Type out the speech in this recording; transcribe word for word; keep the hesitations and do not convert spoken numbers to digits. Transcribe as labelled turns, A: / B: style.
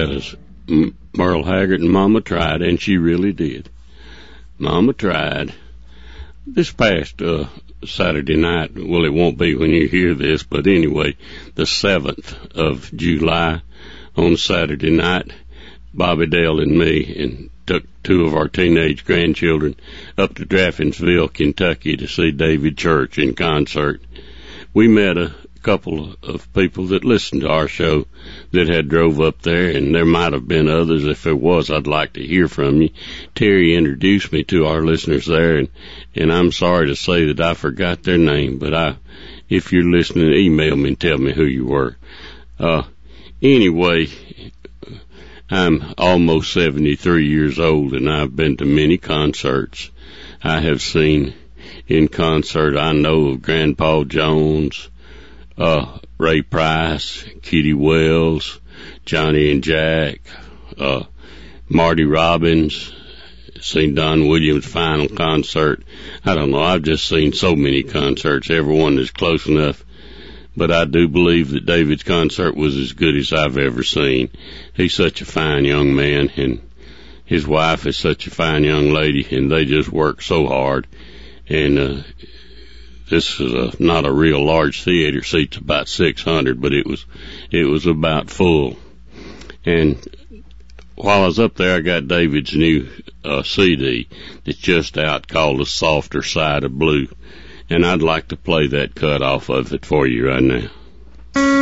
A: says, Merle Haggard and Mama tried, and she really did. Mama tried. This past uh, Saturday night, well, it won't be when you hear this, but anyway, the seventh of July, on Saturday night, Bobby Dale and me and took two of our teenage grandchildren up to Draffinsville, Kentucky to see David Church in concert. We met a couple of people that listened to our show that had drove up there, and there might have been others. If there was, I'd like to hear from you. Terry introduced me to our listeners there, and, and I'm sorry to say that I forgot their name, but I, if you're listening, email me and tell me who you were. Uh, anyway, I'm almost seventy-three years old, and I've been to many concerts. I have seen in concert, I know of Grandpa Jones, uh, Ray Price, Kitty Wells, Johnny and Jack, uh, Marty Robbins, seen Don Williams' final concert. I don't know, I've just seen so many concerts, everyone is close enough. But I do believe that David's concert was as good as I've ever seen. He's such a fine young man, and his wife is such a fine young lady, and they just work so hard. And uh, this is a, not a real large theater, seats about six hundred, but it was it was about full. And while I was up there, I got David's new uh, C D that's just out called The Softer Side of Blue. And I'd like to play that cut off of it for you right now.